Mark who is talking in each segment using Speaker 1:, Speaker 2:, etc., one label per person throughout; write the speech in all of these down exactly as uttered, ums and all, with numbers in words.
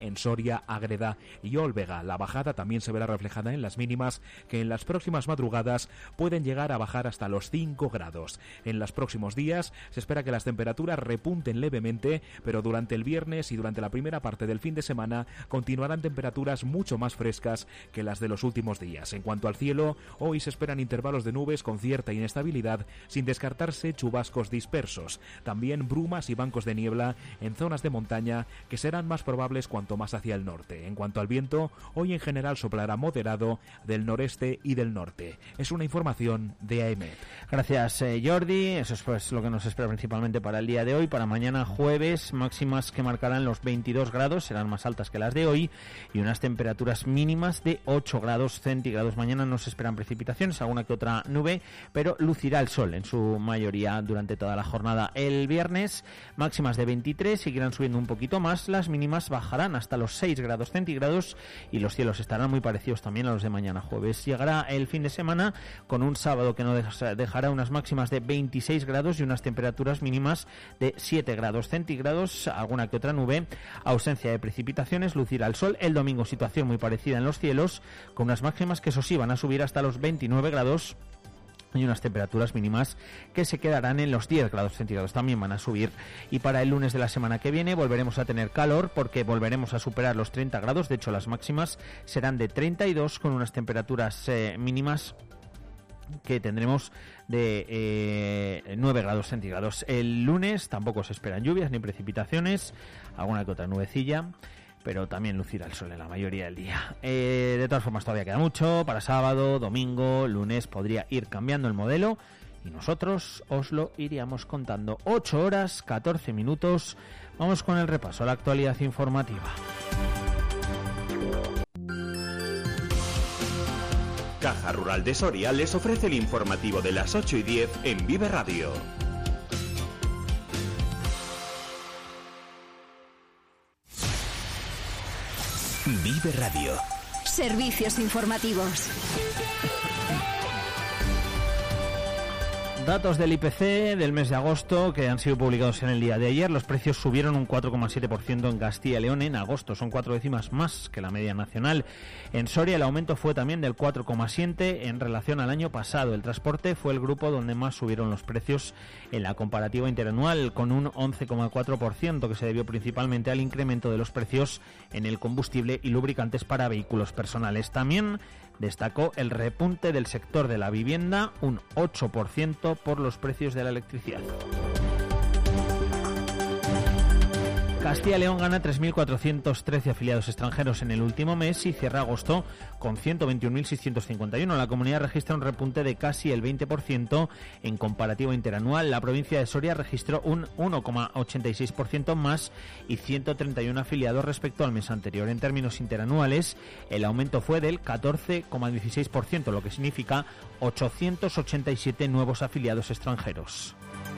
Speaker 1: en Soria, Ágreda y Ólvega. La bajada también se verá reflejada en las mínimas, que en las próximas madrugadas pueden llegar a bajar hasta los cinco grados. En los próximos días se espera que las temperaturas repunten levemente, pero durante el viernes y durante la primera parte del fin de semana continuarán temperaturas mucho más frescas que las de los últimos días. En cuanto al cielo, hoy se esperan intervalos de nubes con cierta inestabilidad, sin descartarse chubascos dispersos. También brumas y bancos de niebla en zonas de montaña, que serán más probables cuanto más hacia el norte. En cuanto al viento, hoy en general soplará moderado del noreste y del norte. Es una información de AEMET.
Speaker 2: Gracias, eh, Jordi. Eso es pues lo que nos espera principalmente para el día de hoy. Para mañana jueves, máximas que marcarán los veintidós grados, serán más altas que las de hoy, y unas temperaturas mínimas de ocho grados centígrados. Mañana no se esperan precipitaciones, alguna que otra nube, pero lucirá el sol en su mayoría durante toda la jornada. El viernes, máximas de veintitrés, seguirán subiendo un poquito más, las mínimas bajarán hasta los seis grados centígrados y los cielos estarán muy parecidos también a los de mañana jueves. Llegará el fin de semana con un sábado que no dejará unas máximas de veintiséis grados y unas temperaturas mínimas de siete grados centígrados, alguna que otra nube, ausencia de precipitaciones, lucirá el sol. El domingo, situación muy parecida en los cielos, con unas máximas que eso sí van a subir hasta los veintinueve grados y unas temperaturas mínimas que se quedarán en los diez grados centígrados, también van a subir. Y para el lunes de la semana que viene volveremos a tener calor, porque volveremos a superar los treinta grados. De hecho, las máximas serán de treinta y dos, con unas temperaturas eh, mínimas que tendremos de eh, nueve grados centígrados. El lunes tampoco se esperan lluvias ni precipitaciones, alguna que otra nubecilla, pero también lucirá el sol en la mayoría del día. Eh, de todas formas, todavía queda mucho. Para sábado, domingo, lunes podría ir cambiando el modelo y nosotros os lo iríamos contando. ocho horas, catorce minutos. Vamos con el repaso a la actualidad informativa.
Speaker 3: Caja Rural de Soria les ofrece el informativo de las ocho y diez en Vive Radio. Vive Radio.
Speaker 4: Servicios informativos.
Speaker 2: Datos del I P C del mes de agosto que han sido publicados en el día de ayer. Los precios subieron un cuatro coma siete por ciento en Castilla y León en agosto. Son cuatro décimas más que la media nacional. En Soria el aumento fue también del cuatro coma siete en relación al año pasado. El transporte fue el grupo donde más subieron los precios en la comparativa interanual, con un once coma cuatro por ciento, que se debió principalmente al incremento de los precios en el combustible y lubricantes para vehículos personales. También destacó el repunte del sector de la vivienda, un ocho por ciento por los precios de la electricidad. Castilla y León gana tres mil cuatrocientos trece afiliados extranjeros en el último mes y cierra agosto con ciento veintiún mil seiscientos cincuenta y uno. La comunidad registra un repunte de casi el veinte por ciento en comparativo interanual. La provincia de Soria registró un uno coma ochenta y seis por ciento más y ciento treinta y uno afiliados respecto al mes anterior. En términos interanuales, el aumento fue del catorce coma dieciséis por ciento, lo que significa ochocientos ochenta y siete nuevos afiliados extranjeros.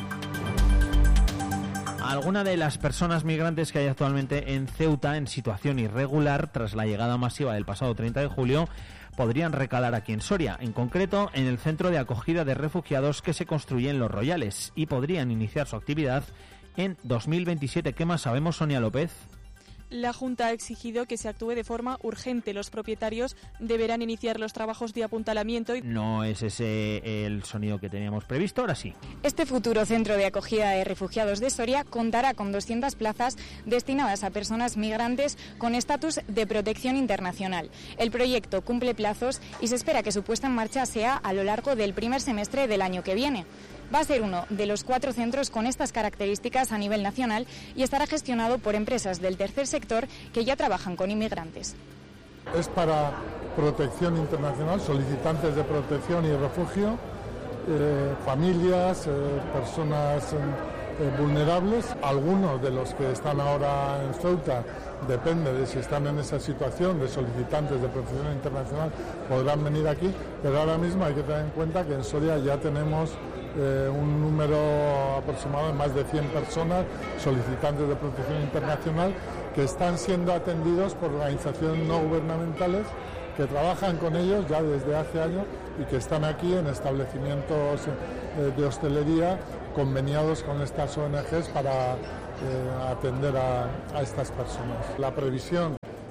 Speaker 2: Algunas de las personas migrantes que hay actualmente en Ceuta en situación irregular tras la llegada masiva del pasado treinta de julio podrían recalar aquí en Soria, en concreto en el centro de acogida de refugiados que se construye en Los Royales, y podrían iniciar su actividad en dos mil veintisiete. ¿Qué más sabemos, Sonia López?
Speaker 5: La Junta ha exigido que se actúe de forma urgente. Los propietarios deberán iniciar los trabajos de apuntalamiento. Y...
Speaker 2: No es ese el sonido que teníamos previsto, ahora sí.
Speaker 6: Este futuro centro de acogida de refugiados de Soria contará con doscientas plazas destinadas a personas migrantes con estatus de protección internacional. El proyecto cumple plazos y se espera que su puesta en marcha sea a lo largo del primer semestre del año que viene. Va a ser uno de los cuatro centros con estas características a nivel nacional y estará gestionado por empresas del tercer sector que ya trabajan con inmigrantes.
Speaker 7: Es para protección internacional, solicitantes de protección y refugio, eh, familias, eh, personas eh, vulnerables. Algunos de los que están ahora en Ceuta, depende de si están en esa situación de solicitantes de protección internacional, podrán venir aquí, pero ahora mismo hay que tener en cuenta que en Soria ya tenemos Eh, un número aproximado de más de cien personas solicitantes de protección internacional que están siendo atendidos por organizaciones no gubernamentales que trabajan con ellos ya desde hace años y que están aquí en establecimientos eh, de hostelería conveniados con estas O N Ges para eh, atender a, a estas personas. La previsión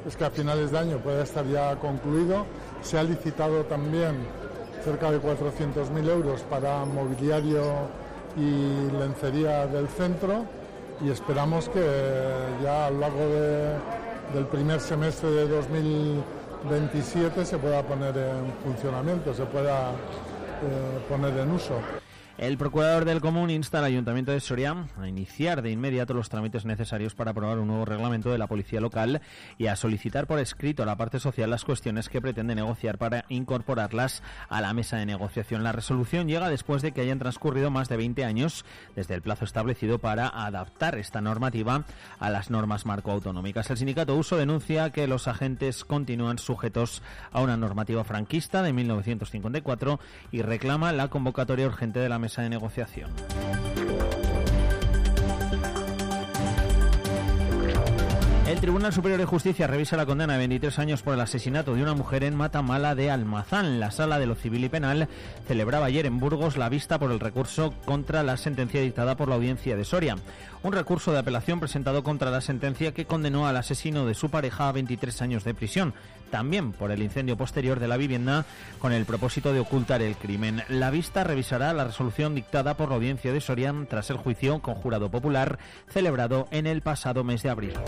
Speaker 7: es que a finales de año pueda estar ya concluido. Se ha licitado también cerca de cuatrocientos mil euros para mobiliario y lencería del centro y esperamos que ya a lo largo de, del primer semestre de dos mil veintisiete se pueda poner en funcionamiento, se pueda eh, poner en uso.
Speaker 2: El procurador del Común insta al Ayuntamiento de Soria a iniciar de inmediato los trámites necesarios para aprobar un nuevo reglamento de la policía local y a solicitar por escrito a la parte social las cuestiones que pretende negociar para incorporarlas a la mesa de negociación. La resolución llega después de que hayan transcurrido más de veinte años desde el plazo establecido para adaptar esta normativa a las normas marco autonómicas. El sindicato Uso denuncia que los agentes continúan sujetos a una normativa franquista de mil novecientos cincuenta y cuatro y reclama la convocatoria urgente de la mesa de negociación. El Tribunal Superior de Justicia revisa la condena de veintitrés años por el asesinato de una mujer en Matamala de Almazán. La Sala de lo Civil y Penal celebraba ayer en Burgos la vista por el recurso contra la sentencia dictada por la Audiencia de Soria. Un recurso de apelación presentado contra la sentencia que condenó al asesino de su pareja a veintitrés años de prisión, también por el incendio posterior de la vivienda con el propósito de ocultar el crimen. La vista revisará la resolución dictada por la Audiencia de Soria tras el juicio con jurado popular celebrado en el pasado mes de abril.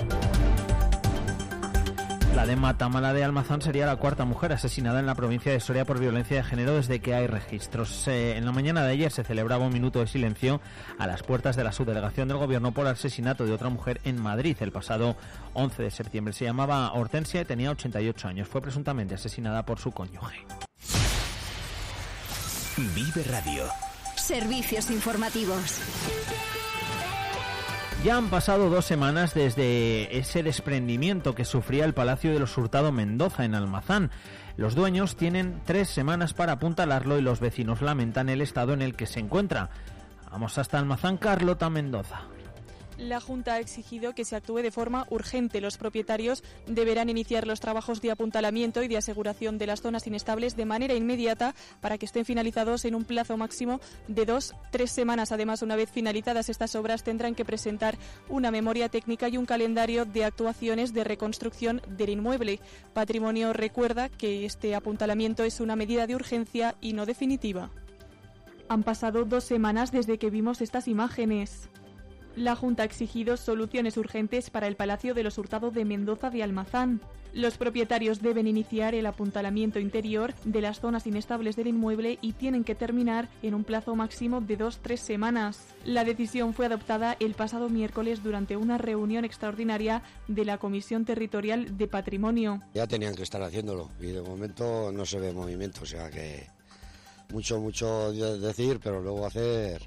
Speaker 2: La de Matamala de Almazán sería la cuarta mujer asesinada en la provincia de Soria por violencia de género desde que hay registros. Eh, en la mañana de ayer se celebraba un minuto de silencio a las puertas de la subdelegación del Gobierno por el asesinato de otra mujer en Madrid el pasado once de septiembre. Se llamaba Hortensia y tenía ochenta y ocho años. Fue presuntamente asesinada por su cónyuge.
Speaker 3: Vive Radio.
Speaker 4: Servicios informativos.
Speaker 2: Ya han pasado dos semanas desde ese desprendimiento que sufría el Palacio de los Hurtado Mendoza en Almazán. Los dueños tienen tres semanas para apuntalarlo y los vecinos lamentan el estado en el que se encuentra. Vamos hasta Almazán, Carlota Mendoza.
Speaker 5: La Junta ha exigido que se actúe de forma urgente. Los propietarios deberán iniciar los trabajos de apuntalamiento y de aseguración de las zonas inestables de manera inmediata para que estén finalizados en un plazo máximo de dos, tres semanas. Además, una vez finalizadas estas obras, tendrán que presentar una memoria técnica y un calendario de actuaciones de reconstrucción del inmueble. Patrimonio recuerda que este apuntalamiento es una medida de urgencia y no definitiva. Han pasado dos semanas desde que vimos estas imágenes. La Junta ha exigido soluciones urgentes para el Palacio de los Hurtado de Mendoza de Almazán. Los propietarios deben iniciar el apuntalamiento interior de las zonas inestables del inmueble y tienen que terminar en un plazo máximo de dos a tres semanas. La decisión fue adoptada el pasado miércoles durante una reunión extraordinaria de la Comisión Territorial de Patrimonio.
Speaker 8: Ya tenían que estar haciéndolo y de momento no se ve movimiento, o sea que mucho, mucho decir, pero luego hacer...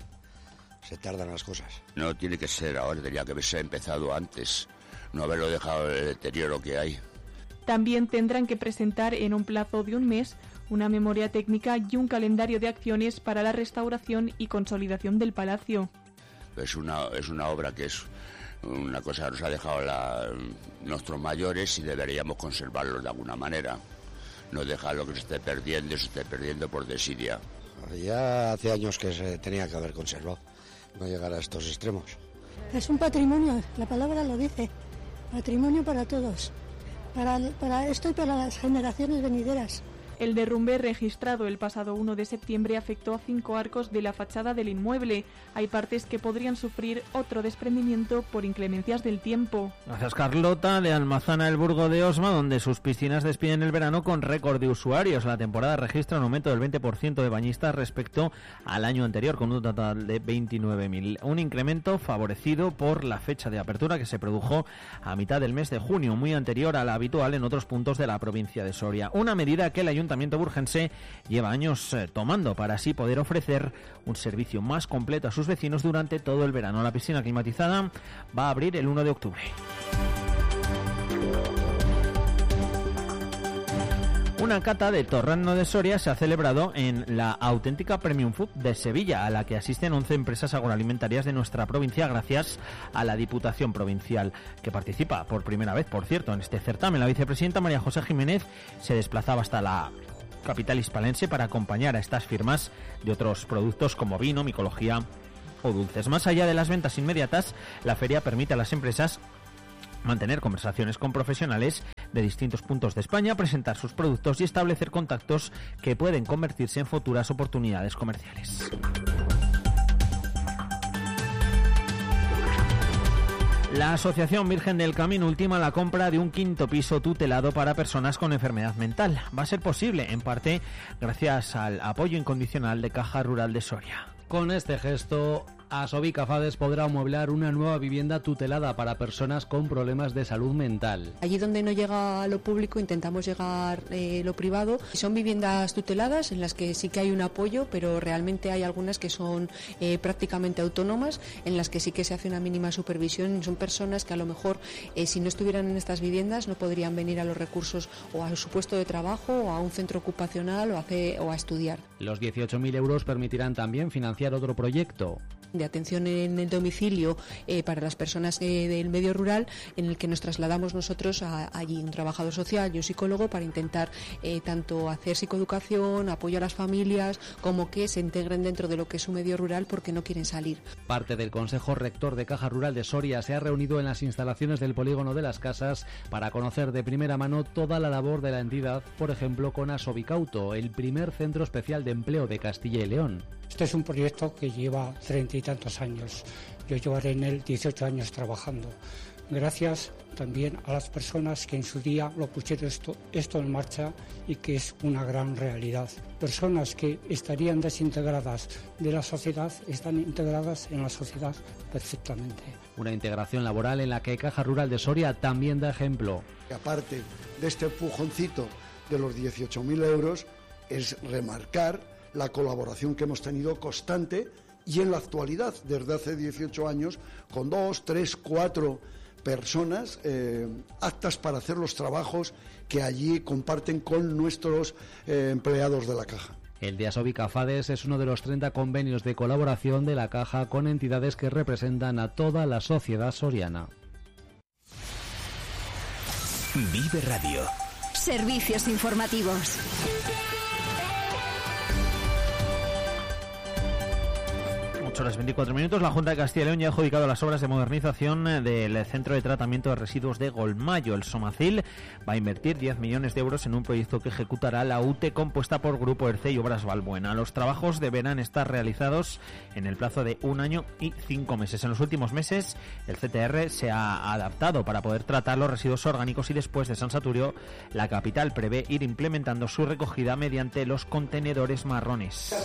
Speaker 8: se tardan las cosas.
Speaker 9: No tiene que ser ahora, tenía que haberse empezado antes, no haberlo dejado el deterioro que hay.
Speaker 5: También tendrán que presentar en un plazo de un mes una memoria técnica y un calendario de acciones para la restauración y consolidación del palacio.
Speaker 9: Es una, es una obra que es una cosa que nos ha dejado la, nuestros mayores y deberíamos conservarlo de alguna manera. No dejarlo que se esté perdiendo, se esté perdiendo por desidia.
Speaker 8: Ya hace años que se tenía que haber conservado. No llegar a estos extremos.
Speaker 10: Es un patrimonio, la palabra lo dice, patrimonio para todos, para, para esto y para las generaciones venideras.
Speaker 5: El derrumbe registrado el pasado uno de septiembre afectó a cinco arcos de la fachada del inmueble. Hay partes que podrían sufrir otro desprendimiento por inclemencias del tiempo.
Speaker 2: Gracias, Carlota. De Almazán a El Burgo de Osma, donde sus piscinas despiden el verano con récord de usuarios. La temporada registra un aumento del veinte por ciento de bañistas respecto al año anterior, con un total de veintinueve mil. Un incremento favorecido por la fecha de apertura que se produjo a mitad del mes de junio, muy anterior a la habitual en otros puntos de la provincia de Soria. Una medida que el Ayuntamiento burgense lleva años eh, tomando para así poder ofrecer un servicio más completo a sus vecinos durante todo el verano. La piscina climatizada va a abrir el uno de octubre. Una cata de torrano de Soria se ha celebrado en la auténtica Premium Food de Sevilla, a la que asisten once empresas agroalimentarias de nuestra provincia gracias a la Diputación Provincial, que participa por primera vez, por cierto, en este certamen. La vicepresidenta María José Jiménez se desplazaba hasta la capital hispalense para acompañar a estas firmas de otros productos como vino, micología o dulces. Más allá de las ventas inmediatas, la feria permite a las empresas mantener conversaciones con profesionales de distintos puntos de España, presentar sus productos y establecer contactos que pueden convertirse en futuras oportunidades comerciales. La Asociación Virgen del Camino ultima la compra de un quinto piso tutelado para personas con enfermedad mental. Va a ser posible, en parte, gracias al apoyo incondicional de Caja Rural de Soria.
Speaker 11: Con este gesto, Asobica Fades podrá amueblar una nueva vivienda tutelada para personas con problemas de salud mental.
Speaker 12: Allí donde no llega lo público intentamos llegar eh, lo privado. Son viviendas tuteladas en las que sí que hay un apoyo, pero realmente hay algunas que son eh, prácticamente autónomas, en las que sí que se hace una mínima supervisión. Son personas que a lo mejor eh, si no estuvieran en estas viviendas no podrían venir a los recursos o a su puesto de trabajo o a un centro ocupacional o a, hacer, o a estudiar.
Speaker 11: Los dieciocho mil euros permitirán también financiar otro proyecto
Speaker 12: de atención en el domicilio eh, para las personas eh, del medio rural, en el que nos trasladamos nosotros a, allí, un trabajador social y un psicólogo, para intentar eh, tanto hacer psicoeducación, apoyo a las familias, como que se integren dentro de lo que es un medio rural porque no quieren salir.
Speaker 11: Parte del Consejo Rector de Caja Rural de Soria se ha reunido en las instalaciones del Polígono de las Casas para conocer de primera mano toda la labor de la entidad, por ejemplo con Asobicauto, el primer centro especial de empleo de Castilla y León.
Speaker 13: Este es un proyecto que lleva treinta y tantos años. Yo llevaré en él dieciocho años trabajando. Gracias también a las personas que en su día lo pusieron esto, esto en marcha y que es una gran realidad. Personas que estarían desintegradas de la sociedad están integradas en la sociedad perfectamente.
Speaker 11: Una integración laboral en la que Caja Rural de Soria también da ejemplo.
Speaker 14: Aparte de este empujoncito de los dieciocho mil euros, es remarcar la colaboración que hemos tenido constante y en la actualidad, desde hace dieciocho años, con dos, tres, cuatro personas eh, aptas para hacer los trabajos que allí comparten con nuestros eh, empleados de la Caja.
Speaker 11: El de Asobica Fades es uno de los treinta convenios de colaboración de la Caja con entidades que representan a toda la sociedad soriana.
Speaker 3: Vive Radio.
Speaker 4: Servicios informativos.
Speaker 2: ocho horas veinticuatro minutos. La Junta de Castilla y León ya ha adjudicado las obras de modernización del centro de tratamiento de residuos de Golmayo. El Somacil va a invertir diez millones de euros en un proyecto que ejecutará la U T E compuesta por Grupo ERCE y Obras Valbuena. Los trabajos deberán estar realizados en el plazo de un año y cinco meses. En los últimos meses el C T R se ha adaptado para poder tratar los residuos orgánicos y después de San Saturio la capital prevé ir implementando su recogida mediante los contenedores marrones.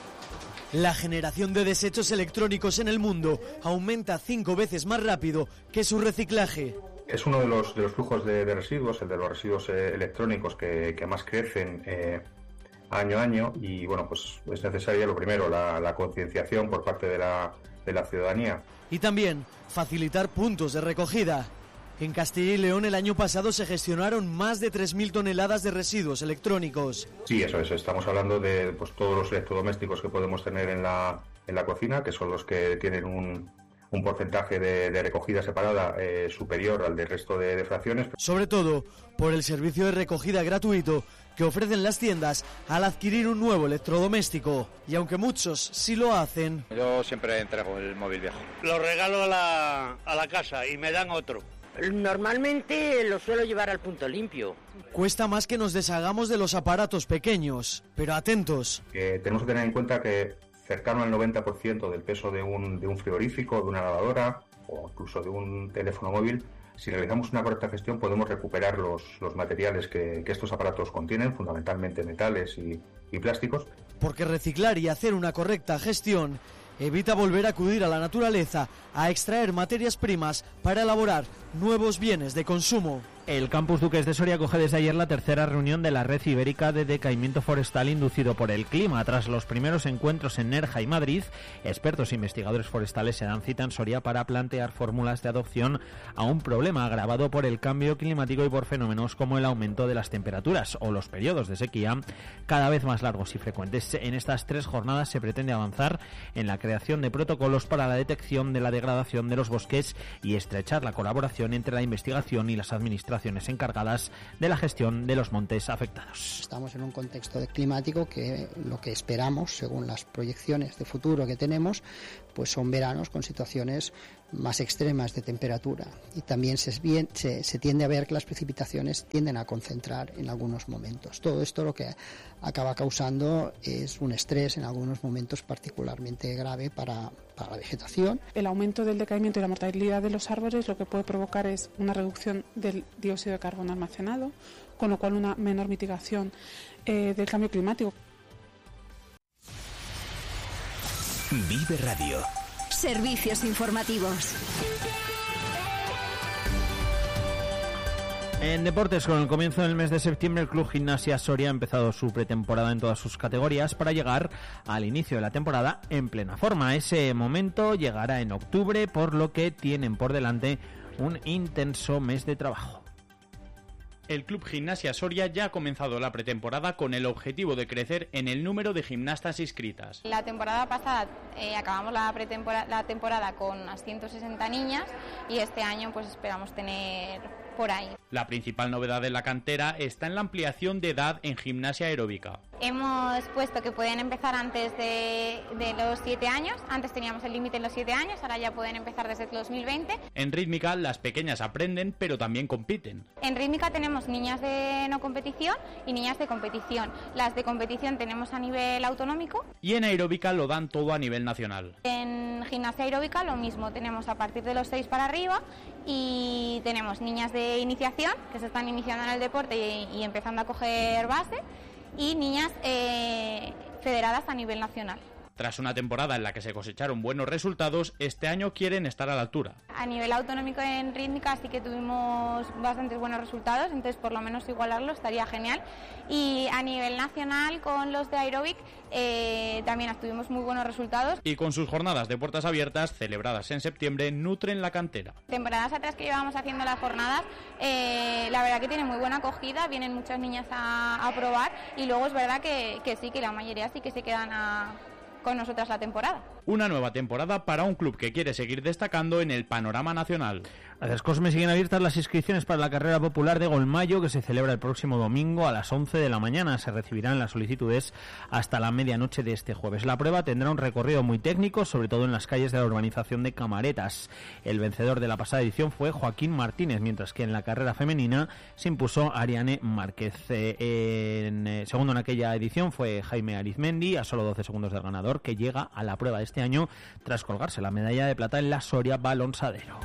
Speaker 15: La generación de desechos electrónicos en el mundo aumenta cinco veces más rápido que su reciclaje.
Speaker 16: Es uno de los, de los flujos de, de residuos, el de los residuos eh, electrónicos que, que más crecen eh, año a año y bueno, pues es necesaria lo primero, la, la concienciación por parte de la, de la ciudadanía.
Speaker 15: Y también facilitar puntos de recogida. En Castilla y León el año pasado se gestionaron más de tres mil toneladas de residuos electrónicos.
Speaker 16: Sí, eso es. Estamos hablando de pues, todos los electrodomésticos que podemos tener en la, en la cocina, que son los que tienen un, un porcentaje de, de recogida separada eh, superior al del resto de, de fracciones.
Speaker 15: Sobre todo por el servicio de recogida gratuito que ofrecen las tiendas al adquirir un nuevo electrodoméstico. Y aunque muchos sí lo hacen...
Speaker 17: Yo siempre entrego el móvil viejo.
Speaker 18: Lo regalo a la, a la casa y me dan otro.
Speaker 19: Normalmente lo suelo llevar al punto limpio.
Speaker 15: Cuesta más que nos deshagamos de los aparatos pequeños, pero atentos.
Speaker 16: Eh, tenemos que tener en cuenta que cercano al noventa por ciento del peso de un, de un frigorífico, de una lavadora o incluso de un teléfono móvil, si realizamos una correcta gestión podemos recuperar los, los materiales que, que estos aparatos contienen, fundamentalmente metales y, y plásticos.
Speaker 15: Porque reciclar y hacer una correcta gestión evita volver a acudir a la naturaleza a extraer materias primas para elaborar nuevos bienes de consumo.
Speaker 2: El Campus Duques de Soria acoge desde ayer la tercera reunión de la Red Ibérica de Decaimiento Forestal inducido por el clima. Tras los primeros encuentros en Nerja y Madrid, expertos e investigadores forestales se dan cita en Soria para plantear fórmulas de adopción a un problema agravado por el cambio climático y por fenómenos como el aumento de las temperaturas o los periodos de sequía cada vez más largos y frecuentes. En estas tres jornadas se pretende avanzar en la creación de protocolos para la detección de la degradación de los bosques y estrechar la colaboración entre la investigación y las administraciones encargadas de la gestión de los montes afectados.
Speaker 20: Estamos en un contexto climático que lo que esperamos, según las proyecciones de futuro que tenemos, pues son veranos con situaciones más extremas de temperatura, y también se, bien, se, se tiende a ver que las precipitaciones tienden a concentrar en algunos momentos. Todo esto lo que acaba causando es un estrés en algunos momentos particularmente grave para, para la vegetación.
Speaker 21: El aumento del decaimiento y la mortalidad de los árboles lo que puede provocar es una reducción del dióxido de carbono almacenado, con lo cual una menor mitigación eh, del cambio climático.
Speaker 3: Vive Radio.
Speaker 4: Servicios informativos.
Speaker 2: En deportes, con el comienzo del mes de septiembre, el Club Gimnasia Soria ha empezado su pretemporada en todas sus categorías para llegar al inicio de la temporada en plena forma. Ese momento llegará en octubre, por lo que tienen por delante un intenso mes de trabajo.
Speaker 22: El Club Gimnasia Soria ya ha comenzado la pretemporada con el objetivo de crecer en el número de gimnastas inscritas.
Speaker 23: La temporada pasada eh, acabamos la, pretemporada, la temporada con unas ciento sesenta niñas y este año pues esperamos tener por ahí.
Speaker 22: La principal novedad de la cantera está en la ampliación de edad en gimnasia aeróbica.
Speaker 23: Hemos puesto que pueden empezar antes de, de los siete años, antes teníamos el límite en los siete años, ahora ya pueden empezar desde el dos mil veinte.
Speaker 22: En rítmica las pequeñas aprenden pero también compiten.
Speaker 23: En rítmica tenemos niñas de no competición y niñas de competición. Las de competición tenemos a nivel autonómico.
Speaker 22: Y en aeróbica lo dan todo a nivel nacional.
Speaker 23: En gimnasia aeróbica lo mismo, tenemos a partir de los seis para arriba y tenemos niñas de iniciación que se están iniciando en el deporte y, y empezando a coger base y niñas eh, federadas a nivel nacional.
Speaker 22: Tras una temporada en la que se cosecharon buenos resultados, este año quieren estar a la altura.
Speaker 23: A nivel autonómico en rítmica sí que tuvimos bastantes buenos resultados, entonces por lo menos igualarlo estaría genial. Y a nivel nacional con los de aeróbic eh, también tuvimos muy buenos resultados.
Speaker 22: Y con sus jornadas de puertas abiertas, celebradas en septiembre, nutren la cantera.
Speaker 23: Temporadas atrás que llevábamos haciendo las jornadas, eh, la verdad que tienen muy buena acogida, vienen muchas niñas a, a probar y luego es verdad que, que sí, que la mayoría sí que se quedan a... con nosotras la temporada.
Speaker 22: Una nueva temporada para un club que quiere seguir destacando en el panorama nacional.
Speaker 2: Gracias, Cosme. Siguen abiertas las inscripciones para la carrera popular de Golmayo, que se celebra el próximo domingo a las once de la mañana. Se recibirán las solicitudes hasta la medianoche de este jueves. La prueba tendrá un recorrido muy técnico, sobre todo en las calles de la urbanización de Camaretas. El vencedor de la pasada edición fue Joaquín Martínez, mientras que en la carrera femenina se impuso Ariane Márquez. Eh, en, eh, segundo en aquella edición fue Jaime Arizmendi, a solo doce segundos del ganador, que llega a la prueba de este año tras colgarse la medalla de plata en la Soria Balonsadero.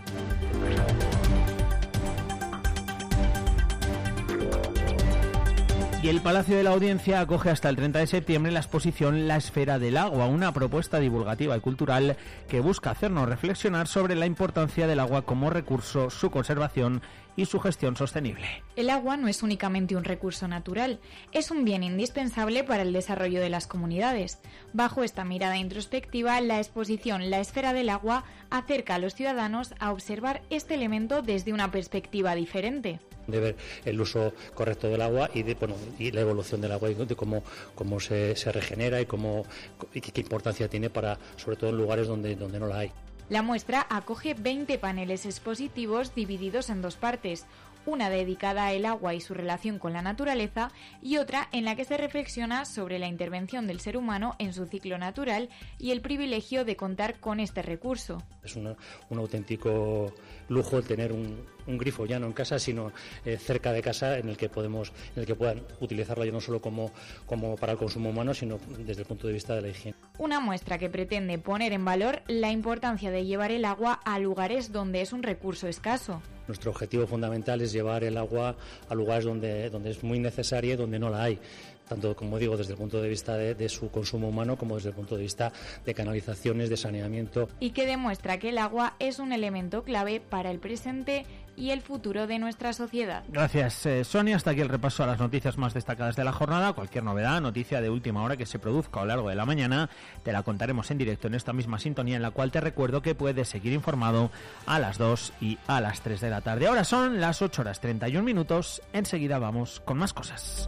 Speaker 2: Y el Palacio de la Audiencia acoge hasta el treinta de septiembre la exposición La Esfera del Agua, una propuesta divulgativa y cultural que busca hacernos reflexionar sobre la importancia del agua como recurso, su conservación y su gestión sostenible.
Speaker 6: El agua no es únicamente un recurso natural, es un bien indispensable para el desarrollo de las comunidades. Bajo esta mirada introspectiva, la exposición La Esfera del Agua acerca a los ciudadanos a observar este elemento desde una perspectiva diferente.
Speaker 24: De ver el uso correcto del agua y de bueno, y la evolución del agua y de cómo, cómo se, se regenera y, cómo, y qué importancia tiene para, sobre todo en lugares donde, donde no la hay.
Speaker 6: La muestra acoge veinte paneles expositivos divididos en dos partes, una dedicada al agua y su relación con la naturaleza y otra en la que se reflexiona sobre la intervención del ser humano en su ciclo natural y el privilegio de contar con este recurso.
Speaker 24: Es una, un auténtico lujo el tener un, un grifo ya no en casa, sino eh, cerca de casa en el que podemos, en el que puedan utilizarlo ya no solo como, como para el consumo humano, sino desde el punto de vista de la higiene.
Speaker 6: Una muestra que pretende poner en valor la importancia de llevar el agua a lugares donde es un recurso escaso.
Speaker 24: Nuestro objetivo fundamental es llevar el agua a lugares donde, donde es muy necesaria y donde no la hay, tanto, como digo, desde el punto de vista de, de su consumo humano como desde el punto de vista de canalizaciones, de saneamiento.
Speaker 6: Y que demuestra que el agua es un elemento clave para el presente y el futuro de nuestra sociedad.
Speaker 2: Gracias, eh, Sonia. Hasta aquí el repaso a las noticias más destacadas de la jornada. Cualquier novedad, noticia de última hora que se produzca a lo largo de la mañana, te la contaremos en directo en esta misma sintonía, en la cual te recuerdo que puedes seguir informado a las dos y a las tres de la tarde. Ahora son las ocho horas treinta y un minutos. Enseguida vamos con más cosas.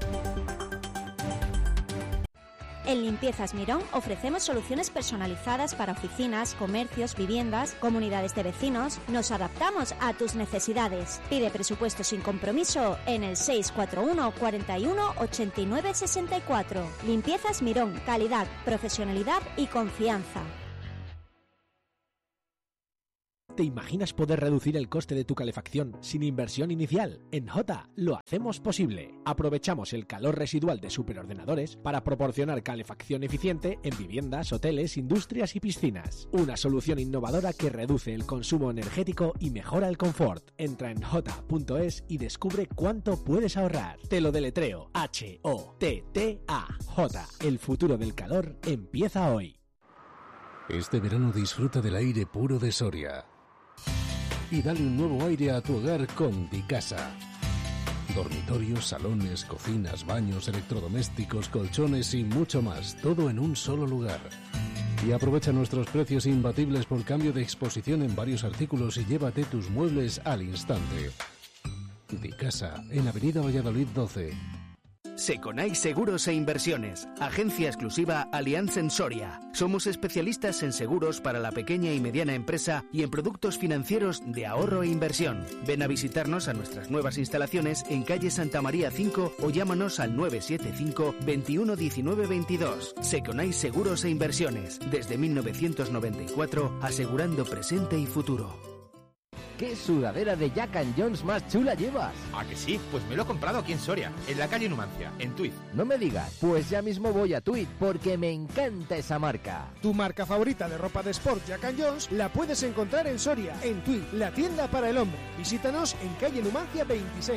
Speaker 25: En Limpiezas Mirón ofrecemos soluciones personalizadas para oficinas, comercios, viviendas, comunidades de vecinos. Nos adaptamos a tus necesidades. Pide presupuesto sin compromiso en el seis cuatro uno, cuarenta y uno, ochenta y nueve, sesenta y cuatro. Limpiezas Mirón, calidad, profesionalidad y confianza.
Speaker 1: ¿Te imaginas poder reducir el coste de tu calefacción sin inversión inicial? En Jota lo hacemos posible. Aprovechamos el calor residual de superordenadores para proporcionar calefacción eficiente en viviendas, hoteles, industrias y piscinas. Una solución innovadora que reduce el consumo energético y mejora el confort. Entra en jota punto es y descubre cuánto puedes ahorrar. Te lo deletreo. H O T T A. J. El futuro del calor empieza hoy.
Speaker 7: Este verano disfruta del aire puro de Soria. Y dale un nuevo aire a tu hogar con Dicasa. Dormitorios, salones, cocinas, baños, electrodomésticos, colchones y mucho más, todo en un solo lugar. Y aprovecha nuestros precios imbatibles por cambio de exposición en varios artículos y llévate tus muebles al instante. Dicasa, en Avenida Valladolid doce.
Speaker 8: Seconai Seguros e Inversiones, agencia exclusiva Allianz en Soria. Somos especialistas en seguros para la pequeña y mediana empresa y en productos financieros de ahorro e inversión. Ven a visitarnos a nuestras nuevas instalaciones en calle Santa María cinco o llámanos al nueve siete cinco, veintiuno diecinueve veintidós. Seconai Seguros e Inversiones, desde mil novecientos noventa y cuatro, asegurando presente y futuro.
Speaker 9: ¿Qué sudadera de Jack and Jones más chula llevas?
Speaker 10: ¿A que sí? Pues me lo he comprado aquí en Soria, en la calle Numancia, en Tuit.
Speaker 9: No me digas, pues ya mismo voy a Tuit, porque me encanta esa marca.
Speaker 26: Tu marca favorita de ropa de sport Jack and Jones la puedes encontrar en Soria, en Tuit, la tienda para el hombre. Visítanos en calle Numancia veintiséis.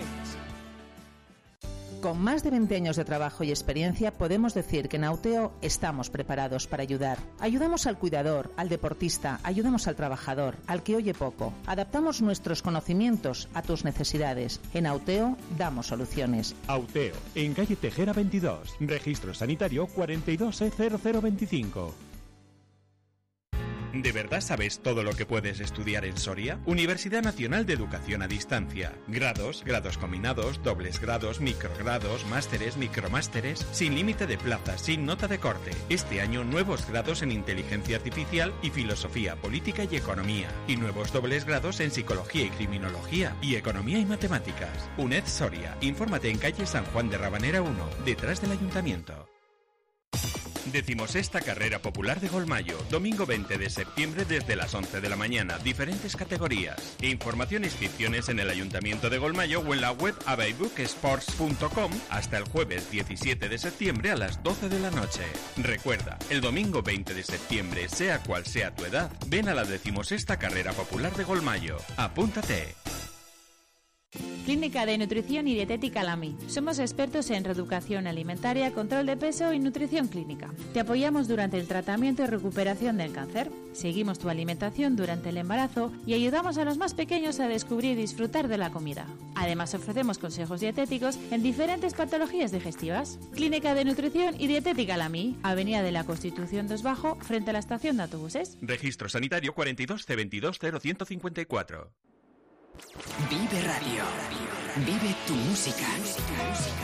Speaker 27: Con más de veinte años de trabajo y experiencia podemos decir que en Auteo estamos preparados para ayudar. Ayudamos al cuidador, al deportista, ayudamos al trabajador, al que oye poco. Adaptamos nuestros conocimientos a tus necesidades. En Auteo damos soluciones.
Speaker 28: Auteo, en calle Tejera veintidós, registro sanitario cuarenta y dos E cero cero veinticinco.
Speaker 3: ¿De verdad sabes todo lo que puedes estudiar en Soria? Universidad Nacional de Educación a Distancia. Grados, grados combinados, dobles grados, microgrados, másteres, micromásteres, sin límite de plazas, sin nota de corte. Este año nuevos grados en Inteligencia Artificial y Filosofía, Política y Economía. Y nuevos dobles grados en Psicología y Criminología y Economía y Matemáticas. UNED Soria. Infórmate en calle San Juan de Rabanera uno, detrás del Ayuntamiento. Decimosexta Carrera Popular de Golmayo, domingo veinte de septiembre desde las once de la mañana, diferentes categorías. Información e inscripciones en el Ayuntamiento de Golmayo o en la web abaybooksports punto com hasta el jueves diecisiete de septiembre a las doce de la noche. Recuerda, el domingo veinte de septiembre, sea cual sea tu edad, ven a la decimosexta Carrera Popular de Golmayo. Apúntate.
Speaker 29: Clínica de Nutrición y Dietética Lamy. Somos expertos en reeducación alimentaria, control de peso y nutrición clínica. Te apoyamos durante el tratamiento y recuperación del cáncer. Seguimos tu alimentación durante el embarazo y ayudamos a los más pequeños a descubrir y disfrutar de la comida. Además, ofrecemos consejos dietéticos en diferentes patologías digestivas. Clínica de Nutrición y Dietética Lamy, Avenida de la Constitución dos Bajo, frente a la estación de autobuses.
Speaker 3: Registro sanitario cuarenta y dos C veintidós cero ciento cincuenta y cuatro.
Speaker 30: Vive Radio. Vive tu música.